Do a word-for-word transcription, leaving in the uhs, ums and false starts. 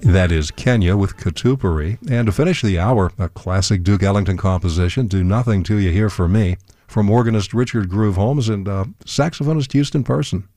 That is Kenya with Katupari. And to finish the hour, a classic Duke Ellington composition, Do Nothing Till You Hear From Me, from organist Richard Groove Holmes and uh, saxophonist Houston Person.